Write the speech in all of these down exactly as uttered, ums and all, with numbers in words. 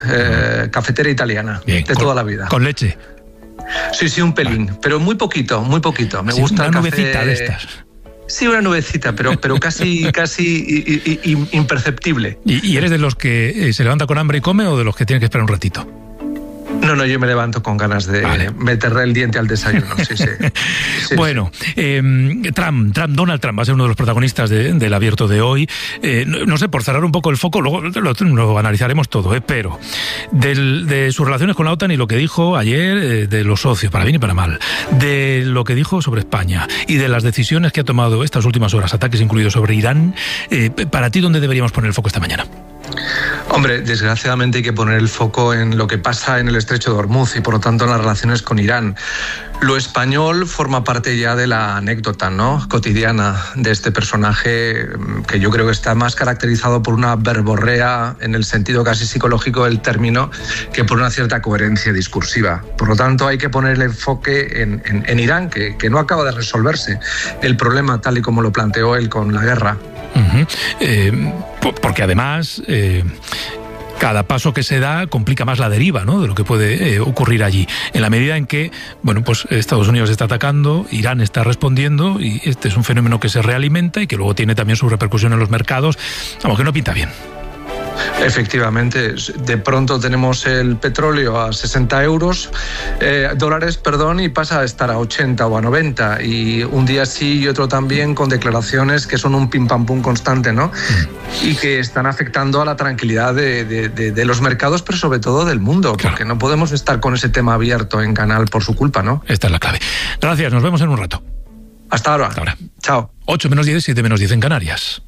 eh, cafetera italiana, Bien, de con, toda la vida. ¿Con leche? Sí, sí, un pelín, vale. Pero muy poquito, muy poquito. Me sí, gusta una el café... nubecita de estas. Sí, una nubecita, pero, pero casi, casi i, i, imperceptible. ¿Y, ¿Y eres de los que eh, se levanta con hambre y come o de los que tienen que esperar un ratito? No, no, yo me levanto con ganas de vale. meterle el diente al desayuno, sí, sí. sí bueno, sí. Eh, Trump, Trump, Donald Trump va a ser uno de los protagonistas de, del abierto de hoy. Eh, no, no sé, por cerrar un poco el foco, luego lo, lo analizaremos todo, eh, pero del, de sus relaciones con la OTAN y lo que dijo ayer eh, de los socios, para bien y para mal, de lo que dijo sobre España y de las decisiones que ha tomado estas últimas horas, ataques incluidos sobre Irán, eh, para ti, ¿dónde deberíamos poner el foco esta mañana? Hombre, desgraciadamente hay que poner el foco en lo que pasa en el Estrecho de Hormuz y por lo tanto en las relaciones con Irán. Lo español forma parte ya de la anécdota, ¿no?, cotidiana de este personaje que yo creo que está más caracterizado por una verborrea en el sentido casi psicológico del término que por una cierta coherencia discursiva. Por lo tanto hay que poner el enfoque en, en, en Irán, que, que no acaba de resolverse el problema tal y como lo planteó él con la guerra. Uh-huh. Eh, porque además eh, cada paso que se da complica más la deriva, ¿no?, de lo que puede eh, ocurrir allí. En la medida en que, bueno, pues Estados Unidos está atacando, Irán está respondiendo y este es un fenómeno que se realimenta y que luego tiene también su repercusión en los mercados, vamos, que no pinta bien. Efectivamente, de pronto tenemos el petróleo a sesenta euros, eh, dólares, perdón, y pasa a estar a ochenta o a noventa, y un día sí y otro también, con declaraciones que son un pim pam pum constante, ¿no? Mm. Y que están afectando a la tranquilidad de, de, de, de los mercados, pero sobre todo del mundo, claro, porque no podemos estar con ese tema abierto en Canal por su culpa, ¿no? Esta es la clave. Gracias, nos vemos en un rato. Hasta ahora. Hasta ahora. Chao. ocho menos diez, siete menos diez en Canarias.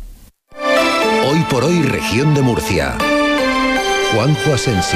Hoy por hoy, región de Murcia. Juanjo Asensio.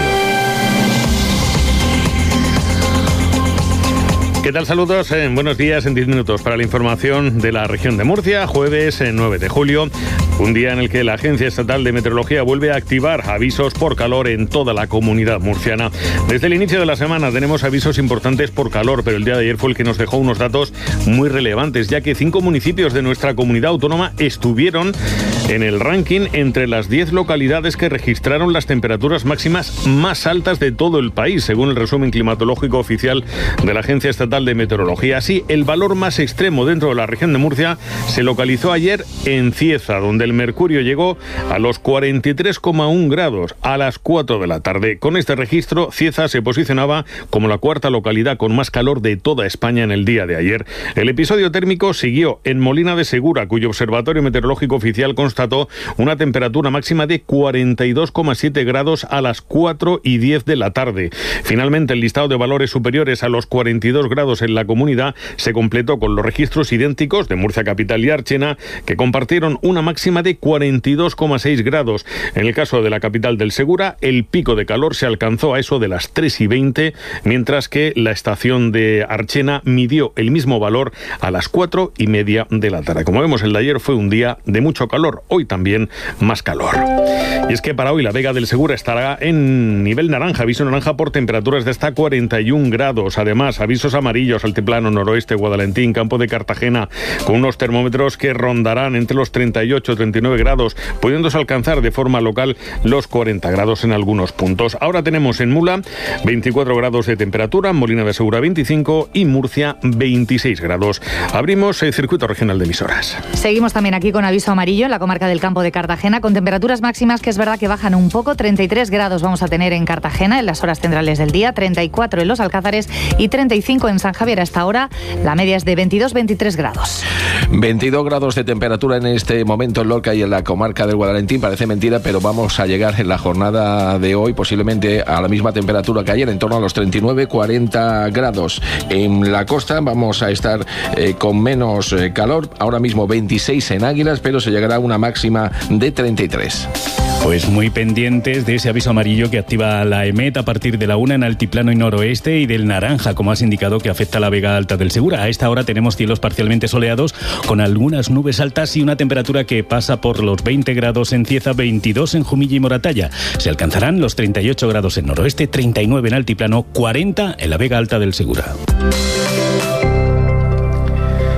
¿Qué tal? Saludos, eh, buenos días en diez minutos para la información de la región de Murcia, jueves eh, nueve de julio, un día en el que la Agencia Estatal de Meteorología vuelve a activar avisos por calor en toda la comunidad murciana. Desde el inicio de la semana tenemos avisos importantes por calor, pero el día de ayer fue el que nos dejó unos datos muy relevantes, ya que cinco municipios de nuestra comunidad autónoma estuvieron en el ranking entre las diez localidades que registraron las temperaturas máximas más altas de todo el país, según el resumen climatológico oficial de la Agencia Estatal de Meteorología. Así, el valor más extremo dentro de la región de Murcia se localizó ayer en Cieza, donde el mercurio llegó a los cuarenta y tres coma uno grados a las cuatro de la tarde. Con este registro, Cieza se posicionaba como la cuarta localidad con más calor de toda España en el día de ayer. El episodio térmico siguió en Molina de Segura, cuyo observatorio meteorológico oficial constató una temperatura máxima de cuarenta y dos coma siete grados a las cuatro y diez de la tarde. Finalmente, el listado de valores superiores a los cuarenta y dos grados en la comunidad se completó con los registros idénticos de Murcia Capital y Archena, que compartieron una máxima de cuarenta y dos coma seis grados. En el caso de la capital del Segura, el pico de calor se alcanzó a eso de las tres y veinte, mientras que la estación de Archena midió el mismo valor a las cuatro y media de la tarde. Como vemos, el de ayer fue un día de mucho calor, hoy también más calor. Y es que para hoy la Vega del Segura estará en nivel naranja, aviso naranja por temperaturas de hasta cuarenta y un grados. Además, avisos amarillos Altiplano, Noroeste, Guadalentín, Campo de Cartagena, con unos termómetros que rondarán entre los treinta y ocho y treinta y nueve grados, pudiéndose alcanzar de forma local los cuarenta grados en algunos puntos. Ahora tenemos en Mula veinticuatro grados de temperatura, Molina de Segura veinticinco y Murcia veintiséis grados. Abrimos el circuito regional de emisoras. Seguimos también aquí con aviso amarillo en la comarca del Campo de Cartagena, con temperaturas máximas que es verdad que bajan un poco. treinta y tres grados vamos a tener en Cartagena en las horas centrales del día, treinta y cuatro en Los Alcázares y treinta y cinco en San Javier. Hasta ahora la media es de veintidós a veintitrés grados. veintidós grados de temperatura en este momento en Lorca y en la comarca del Guadalentín. Parece mentira, pero vamos a llegar en la jornada de hoy posiblemente a la misma temperatura que ayer, en torno a los treinta y nueve a cuarenta grados. En la costa vamos a estar eh, con menos eh, calor, ahora mismo veintiséis en Águilas, pero se llegará a una máxima de treinta y tres. Pues muy pendientes de ese aviso amarillo que activa la EMET a partir de la una en Altiplano y Noroeste, y del naranja, como has indicado, que afecta a la Vega Alta del Segura. A esta hora tenemos cielos parcialmente soleados con algunas nubes altas y una temperatura que pasa por los veinte grados en Cieza, veintidós en Jumilla y Moratalla. Se alcanzarán los treinta y ocho grados en Noroeste, treinta y nueve en Altiplano, cuarenta en la Vega Alta del Segura.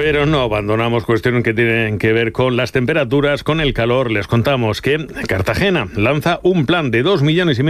Pero no abandonamos cuestiones que tienen que ver con las temperaturas, con el calor. Les contamos que Cartagena lanza un plan de dos millones y medio